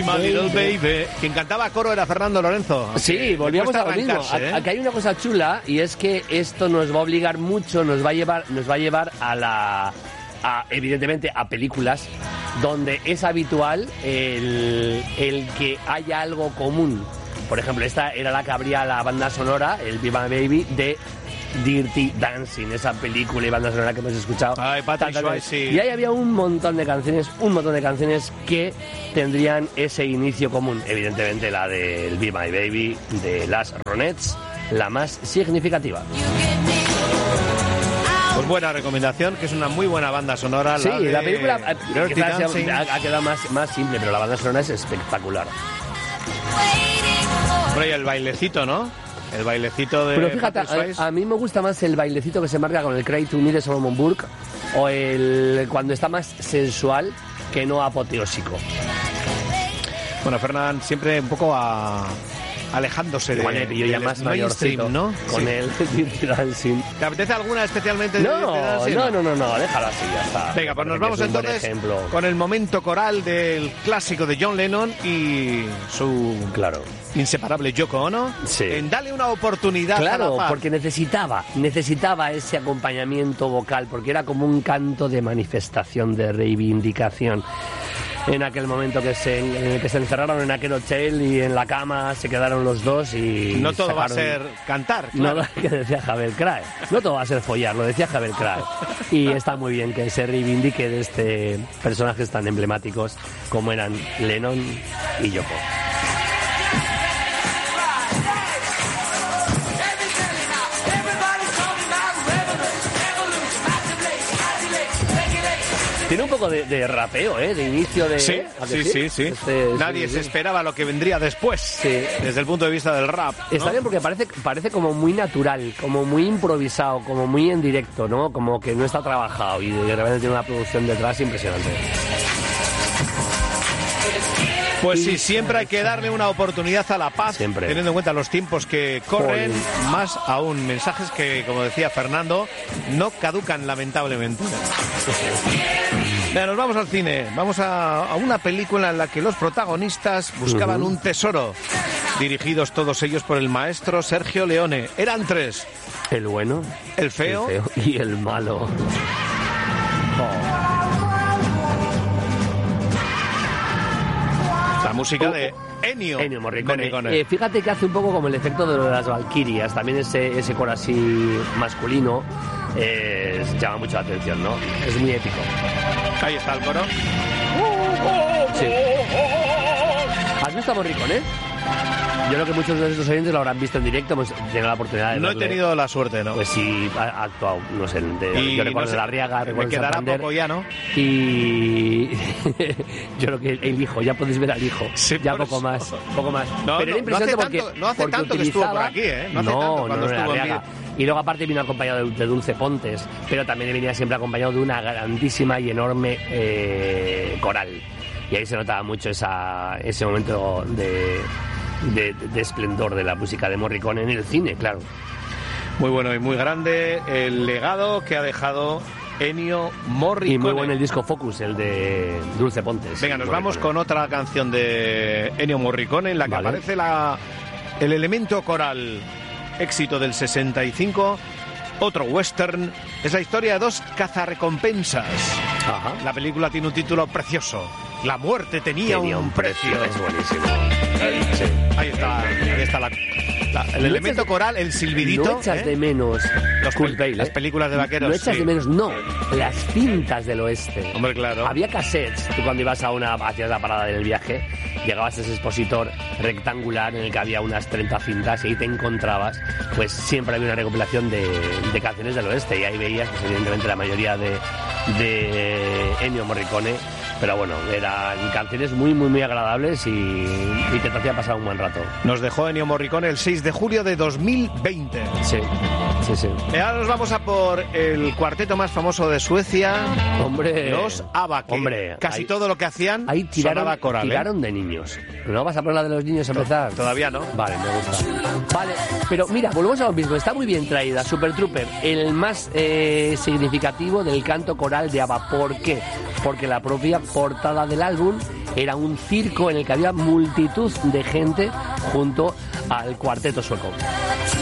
my little baby. Quien cantaba coro era Fernando Lorenzo. Sí, volvíamos a lo mismo. Aquí hay una cosa chula y es que esto nos va a obligar mucho, nos va a llevar evidentemente a películas donde es habitual el que haya algo común. Por ejemplo, esta era la que abría la banda sonora, el Be My Baby, de Dirty Dancing, esa película y banda sonora que hemos escuchado. Ay, Patrick Swayze. Y ahí había un montón de canciones que tendrían ese inicio común. Evidentemente la del Be My Baby de las Ronettes, la más significativa. Pues buena recomendación, que es una muy buena banda sonora. Sí, la película Dirty Dancing ha quedado más simple, pero la banda sonora es espectacular. Bueno, y el bailecito, ¿no? El bailecito de... Pero fíjate, a mí me gusta más el bailecito que se marca con el Cry to Me de Solomon Burke, o cuando está más sensual que no apoteósico. Bueno, Fernán siempre un poco alejándose de yo ya más mayorcito, ¿no? Con el Dirty Dancing. ¿Te apetece alguna especialmente de No, Dirty Dancing? No, déjalo así, ya está. Venga, pues nos vamos entonces con el momento coral del clásico de John Lennon y su inseparable Yoko Ono. Sí. En Dale una oportunidad a la paz. Porque necesitaba ese acompañamiento vocal, porque era como un canto de manifestación, de reivindicación. En aquel momento en el que se encerraron en aquel hotel y en la cama se quedaron los dos y... No todo va a ser cantar, claro. No, que decía Javier Crae. No todo va a ser follar, lo decía Javier Crae. Y está muy bien que se reivindique de personajes tan emblemáticos como eran Lennon y Yoko. Tiene un poco de rapeo, de inicio de... Sí. Nadie se esperaba lo que vendría después, desde el punto de vista del rap, ¿no? Está bien porque parece como muy natural, como muy improvisado, como muy en directo, ¿no? Como que no está trabajado y de repente tiene una producción detrás impresionante. Pues sí, siempre hay que darle una oportunidad a la paz, siempre. Teniendo en cuenta los tiempos que corren, más aún mensajes que, como decía Fernando, no caducan lamentablemente. Mira, nos vamos al cine, vamos a una película en la que los protagonistas buscaban un tesoro, dirigidos todos ellos por el maestro Sergio Leone. Eran tres: el bueno, el feo y el malo. La música de Ennio Morricone. Fíjate que hace un poco como el efecto de lo de las Valquirias, también ese coro así masculino llama mucho la atención, ¿no? Es muy épico. Ahí está el coro. Sí. ¿Has visto a Morricone? Yo creo que muchos de nuestros oyentes lo habrán visto en directo, hemos tenido la oportunidad de verle. No he tenido la suerte, ¿no? Pues sí, ha actuado, no sé, yo recuerdo de La Riaga, recuerdo me quedará poco ya, ¿no? Y yo creo que el hijo, ya podéis ver al hijo, sí, ya poco más. No, pero era impresionante no hace tanto que estuvo por aquí, ¿eh? No hace tanto cuando estuvo en Riaga. Y luego aparte vino acompañado de Dulce Pontes, pero también venía siempre acompañado de una grandísima y enorme coral. Y ahí se notaba mucho ese momento de esplendor de la música de Morricone en el cine, claro. Muy bueno y muy grande el legado que ha dejado Ennio Morricone. Y muy bueno el disco Focus, el de Dulce Pontes. Venga, nos vamos con otra canción de Ennio Morricone en la que aparece el elemento coral, éxito del 65, otro western. Es la historia de dos cazarrecompensas. Ajá. La película tiene un título precioso: La muerte tenía un precio. Es buenísimo. Sí. Ahí está el elemento coral, el silbidito. No echas de menos las películas de vaqueros. No echas de menos, no. Las cintas del oeste. Hombre, claro. Había cassettes. Tú cuando ibas hacías la parada del viaje, llegabas a ese expositor rectangular en el que había unas 30 cintas y ahí te encontrabas, pues siempre había una recopilación de canciones del oeste y ahí veías, pues, evidentemente, la mayoría de Ennio Morricone. Pero bueno, eran canciones muy, muy, muy agradables y que te hacían pasar un buen rato. Nos dejó Ennio Morricone el 6 de julio de 2020. Sí. Ahora nos vamos a por el cuarteto más famoso de Suecia. Hombre. Los ABBA. Hombre. Casi todo lo que hacían sonaba coral. Tiraron de niños. ¿No vas a poner la de los niños a empezar? Todavía no. Vale, me gusta. Vale, pero mira, volvemos a lo mismo. Está muy bien traída. Super Trooper, el más significativo del canto coral de ABBA. ¿Por qué? Porque la propia portada del álbum era un circo en el que había multitud de gente junto al cuarteto sueco.